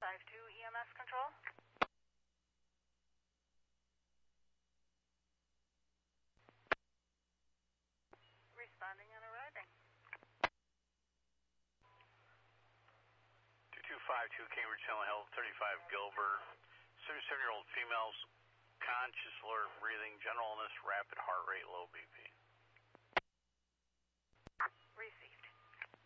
EMS control. Responding and arriving. 2252 Cambridge Hill Health, 35 Gilbert. 77-year-old females, conscious, alert, breathing, general illness, rapid heart rate, low BP.